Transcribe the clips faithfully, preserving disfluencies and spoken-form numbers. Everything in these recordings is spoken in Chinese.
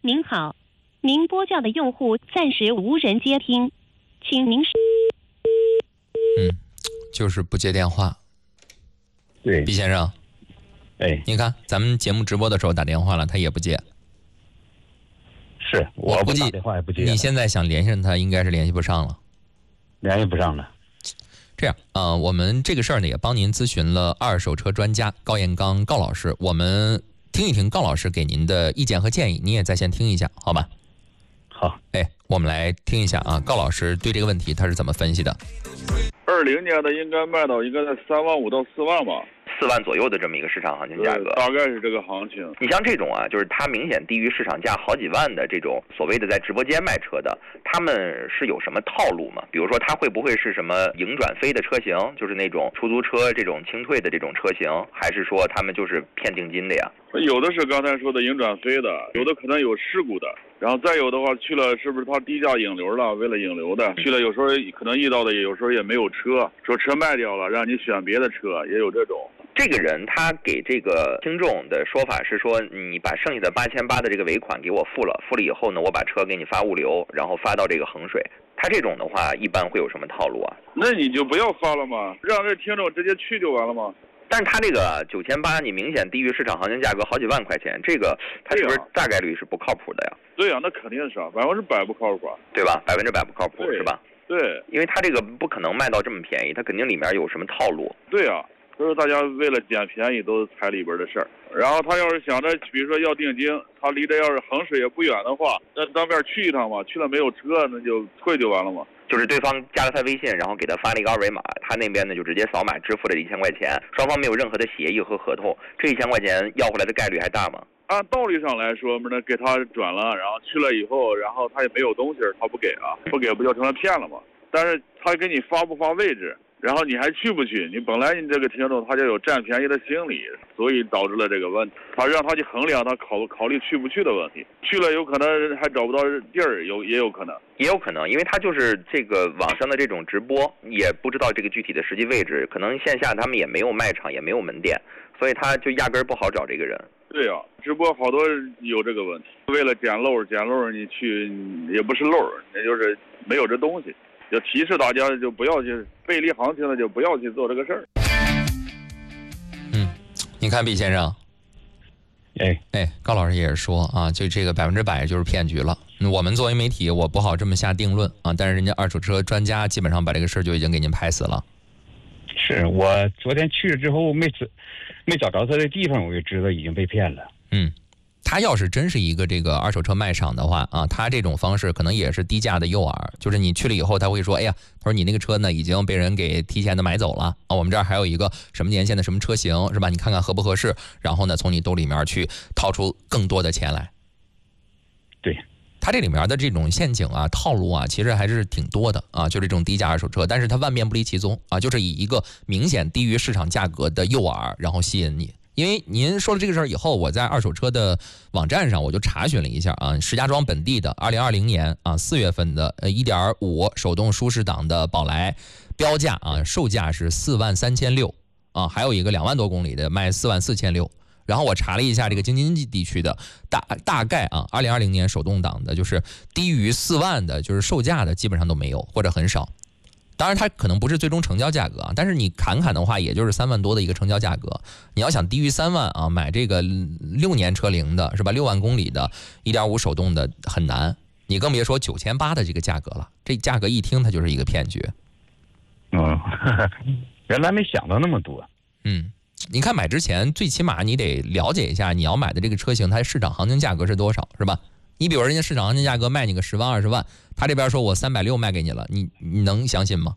您好，您拨叫的用户暂时无人接听，请您。 嗯，就是不接电话。 对， 毕先生， 哎， 你看咱们节目直播的时候打电话了，他也不接。 是我估计打电话也不接。 你现在想联系他，应该是联系不上了。 联系不上了。 这样啊、呃，我们这个事儿呢也帮您咨询了二手车专家高彦刚高老师，我们听一听高老师给您的意见和建议，你也在线听一下，好吧？ 好， 哎，我们来听一下啊，高老师对这个问题他是怎么分析的？ 二零年的应该卖到应该在三万五到四万吧。 四万左右的这么一个市场行情价格， 大概是这个行情。 你像这种啊，就是它明显低于市场价好几万的这种所谓的在直播间卖车的，他们是有什么套路吗？比如说，它会不会是什么营转飞的车型，就是那种出租车这种清退的这种车型，还是说他们就是骗定金的呀？ 有的是刚才说的营转飞的，有的可能有事故的，然后再有的话去了是不是他低价引流了？为了引流的去了，有时候可能遇到的，有时候也没有车，说车卖掉了，让你选别的车，也有这种。 这个人他给这个听众的说法是说，你把剩下的八千八的这个尾款给我付了，付了以后呢，我把车给你发物流，然后发到这个衡水。他这种的话，一般会有什么套路啊？ 那你就不要发了嘛，让这听众直接去就完了吗？ 但是他这个九千八，你明显低于市场行情价格好几万块钱，这个他是不是大概率是不靠谱的呀？ 对呀、啊，那肯定是啊，百分之百不靠谱， 对吧？百分之百不靠谱是吧？ 对， 因为他这个不可能卖到这么便宜，他肯定里面有什么套路。 对呀、啊。所以大家为了捡便宜都猜里边的事儿，然后他要是想着，比如说要定金，他离着要是衡水也不远的话，那当面去一趟嘛，去了没有车，那就退就完了嘛。 就是对方加了他微信，然后给他发了一个二维码，他那边呢就直接扫码支付了一千块钱，双方没有任何的协议和合同，这一千块钱要回来的概率还大吗？ 按道理上来说，那给他转了，然后去了以后，然后他也没有东西，他不给啊，不给不就成了骗了吗？但是他给你发不发位置？然后你还去不去？你本来你这个听众他就有占便宜的心理，所以导致了这个问题。他让他去衡量他考考虑去不去的问题，去了有可能还找不到地儿，有也有可能， 也有可能，因为他就是这个网上的这种直播，也不知道这个具体的实际位置，可能线下他们也没有卖场，也没有门店，所以他就压根儿不好找这个人。 对呀、啊，直播好多有这个问题，为了捡漏捡漏，你去也不是漏，也就是没有这东西。就提示大家，就不要去背离行情了，就不要去做这个事儿。 嗯，你看毕先生， 哎哎，高老师也是说啊，就这个百分之百就是骗局了。我们作为媒体，我不好这么下定论啊，但是人家二手车专家基本上把这个事儿就已经给您拍死了。 是我昨天去了之后没找没找着他的地方，我就知道已经被骗了。 嗯。他要是真是一个这个二手车卖场的话啊，他这种方式可能也是低价的诱饵，就是你去了以后他会说，哎呀，他说你那个车呢已经被人给提前的买走了啊，我们这儿还有一个什么年限的什么车型是吧？你看看合不合适，然后呢从你兜里面去掏出更多的钱来。 对， 他这里面的这种陷阱啊、套路啊，其实还是挺多的啊，就这种低价二手车，但是它万变不离其宗啊，就是以一个明显低于市场价格的诱饵，然后吸引你。因为您说了这个事儿以后，我在二手车的网站上我就查询了一下啊，石家庄本地的二零二零年啊四月份的呃 一点五 手动舒适档的宝来，标价啊售价是四万三千六啊，还有一个两万多公里的卖四万四千六。然后我查了一下这个京津冀地区的大大概啊，二零二零年手动挡的，就是低于四万的，就是售价的基本上都没有或者很少。当然它可能不是最终成交价格啊，但是你砍砍的话也就是三万多的一个成交价格。你要想低于三万啊，买这个六年车龄的是吧，六万公里的 一点五 手动的很难，你更别说九千八的这个价格了，这价格一听它就是一个骗局。 嗯，原来没想到那么多。 嗯，你看买之前最起码你得了解一下你要买的这个车型它市场行情价格是多少是吧？你比如人家市场行情价格卖你个十万二十万，他这边说我三百六卖给你了，你你能相信吗？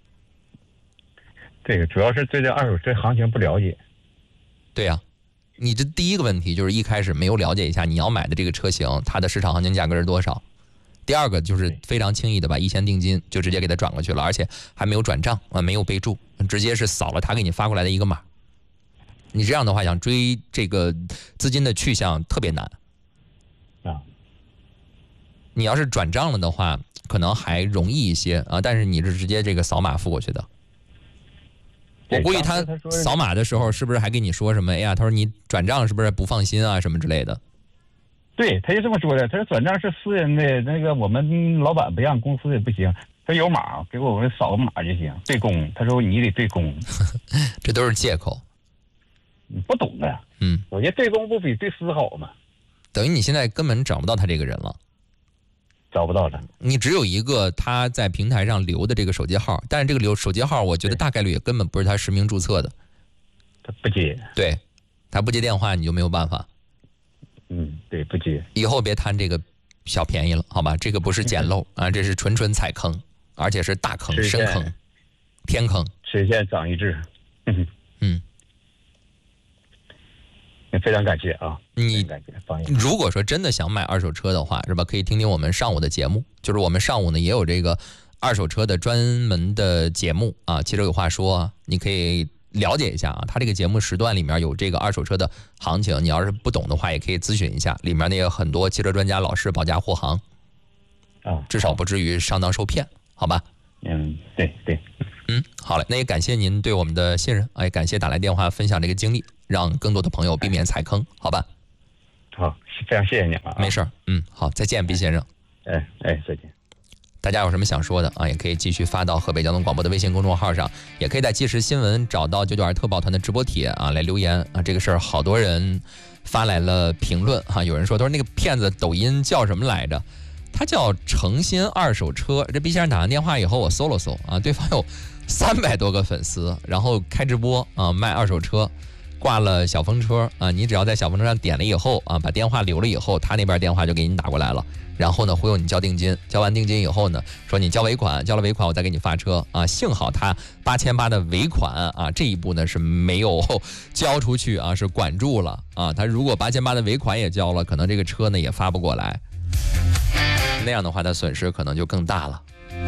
这个主要是对这二手车行情不了解。 对呀、啊，你这第一个问题就是一开始没有了解一下你要买的这个车型它的市场行情价格是多少。第二个就是非常轻易的把一千定金就直接给他转过去了，而且还没有转账啊，没有备注，直接是扫了他给你发过来的一个码。你这样的话想追这个资金的去向特别难啊。 你要是转账了的话，可能还容易一些啊，但是你是直接这个扫码付过去的。我估计他扫码的时候是不是还跟你说什么？哎呀，他说你转账是不是不放心啊，什么之类的？ 对，他就这么说的。他说转账是私人的，那个我们老板不让，公司也不行。他有码，给我们扫个码就行，对公。他说你得对公， 这都是借口。 你不懂的。 嗯， 我觉得对公不比对私好嘛。 等于你现在根本找不到他这个人了。 找不到了， 你只有一个他在平台上留的这个手机号，但是这个留手机号，我觉得大概率也根本不是他实名注册的。 他不接， 对，他不接电话，你就没有办法。 嗯，对，不接。 以后別贪这个小便宜了，好吧？这个不是捡漏啊，这是纯纯踩坑，而且是大坑、深坑、天坑。 实现长一智。 嗯。嗯， 非常感谢啊！ 你感谢方如果说真的想买二手车的话，是吧？可以听听我们上午的节目，就是我们上午呢也有这个二手车的专门的节目啊。汽车有话说，你可以了解一下啊。他这个节目时段里面有这个二手车的行情，你要是不懂的话，也可以咨询一下。里面呢有很多汽车专家、老师保驾护航啊， 至少不至于上当受骗，好吧？ 嗯，对对。 嗯，好嘞，那也感谢您对我们的信任，也感谢打来电话分享这个经历，让更多的朋友避免踩坑，好吧？ 好，非常谢谢你啊！ 没事儿，嗯，好，再见，毕先生。 哎哎，再见。 大家有什么想说的啊，也可以继续发到河北交通广播的微信公众号上，也可以在即时新闻找到九九二特报团的直播帖啊来留言啊。这个事儿好多人发来了评论啊，有人说，他说那个骗子抖音叫什么来着？他叫诚心二手车。这毕先生打完电话以后，我搜了搜啊，对方有三百多个粉丝，然后开直播啊，卖二手车，挂了小风车啊，你只要在小风车上点了以后啊，把电话留了以后，他那边电话就给你打过来了，然后呢忽悠你交定金，交完定金以后呢，说你交尾款，交了尾款我再给你发车啊。幸好他八千八的尾款啊，这一步呢是没有交出去啊，是管住了啊。他如果八千八的尾款也交了，可能这个车呢也发不过来，那样的话他损失可能就更大了。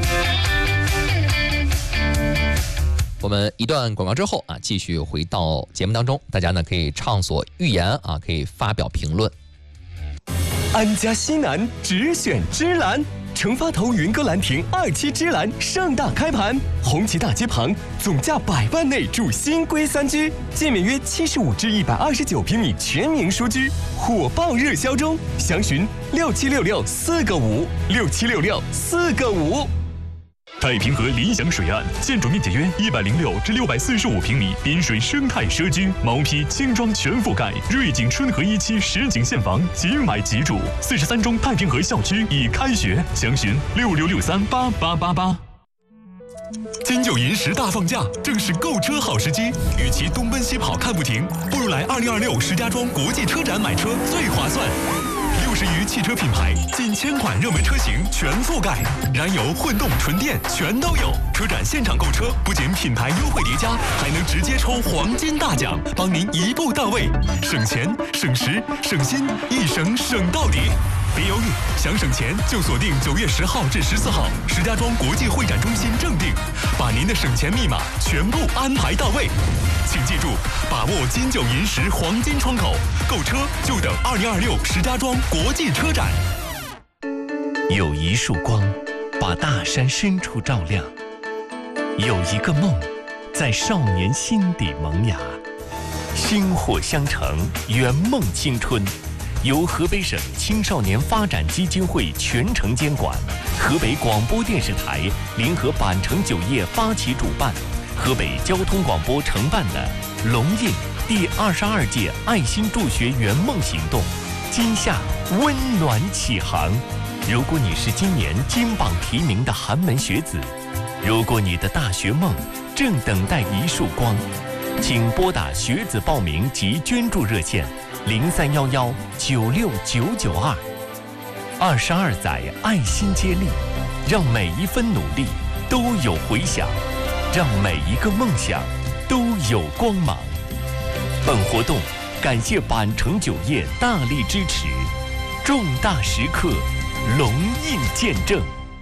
我们一段广告之后啊，继续回到节目当中，大家呢可以畅所欲言啊，可以发表评论。 安家西南只选芝兰，成发头云歌兰亭二期芝兰盛大开盘，红旗大街旁，总价百万内住新规三居，建面约七十五至一百二十九平米全民书居，火爆热销中，详询六七六六四个五六七六六四个五。太平河理想水岸，建筑面积约一百零六至六百四十五平米，滨水生态社区，毛坯轻装全覆盖，瑞景春和一期实景现房，即买即住。四十三中太平河校区已开学，详询六六六三八八八八。金九银十大放假，正是购车好时机。与其东奔西跑看不停，不如来二零二六石家庄国际车展买车最划算。六十余汽车品牌，近千款热门车型全覆盖，燃油、混动、纯电全都有。车展现场购车，不仅品牌优惠叠加，还能直接抽黄金大奖，帮您一步到位，省钱、省时、省心，一省省到底。别犹豫，想省钱就锁定九月十号至十四号石家庄国际会展中心正定，把您的省钱密码全部安排到位。请记住，把握金九银十黄金窗口，购车就等二零二六石家庄国际车展。有一束光，把大山深处照亮；有一个梦，在少年心底萌芽。薪火相承，圆梦青春。由河北省青少年发展基金会全程监管，河北广播电视台联合板城酒业发起主办，河北交通广播承办的龙印第二十二届爱心助学圆梦行动，今夏温暖启航。如果你是今年金榜题名的寒门学子，如果你的大学梦正等待一束光，请拨打学子报名及捐助热线零三幺幺九六九九二。二十二载爱心接力，让每一分努力都有回响，让每一个梦想都有光芒。本活动感谢板城酒业大力支持，重大时刻龙印见证。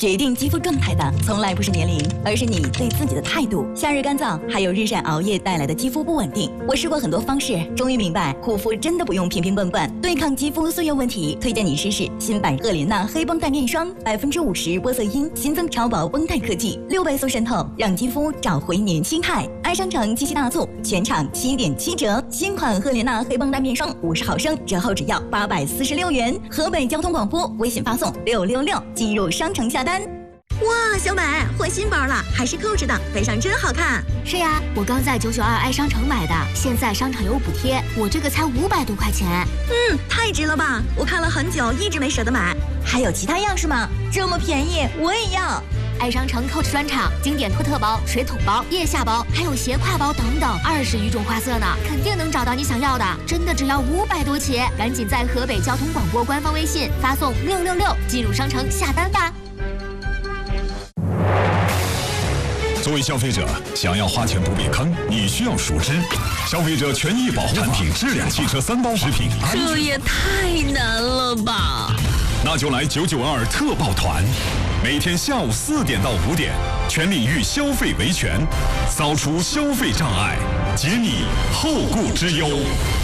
决定肌肤状态的从来不是年龄，而是你对自己的态度。夏日干燥，还有日晒熬夜带来的肌肤不稳定。我试过很多方式，终于明白护肤真的不用瓶瓶罐罐。对抗肌肤岁月问题，推荐你试试新版赫莲娜黑绷带面霜，百分之五十玻色因，新增超薄绷带科技，六倍速渗透，让肌肤找回年轻态。爱商城七夕大促，全场七点七折，新款赫莲娜黑绷带面霜五十毫升，折后只要八百四十六元。河北交通广播微信发送六六六进入商城下单。 哇，小美换新包了，还是扣着的，背上真好看。 是呀，我刚在九九二爱商城买的，现在商场有补贴，我这个才五百多块钱。 嗯，太值了吧！我看了很久，一直没舍得买。 还有其他样式吗？这么便宜，我也要。 爱商城 Coach 专场，经典托特包、水桶包、腋下包，还有斜挎包等等，二十余种花色呢，肯定能找到你想要的。真的只要五百多起，赶紧在河北交通广播官方微信发送六六六进入商城下单吧。 作为消费者，想要花钱不被坑，你需要熟知消费者权益保护产品质量汽车三包食品安全。 这也太难了吧！ 那就来九九二特报团，每天下午四点到五点，全领域消费维权，扫除消费障碍，解你后顾之忧。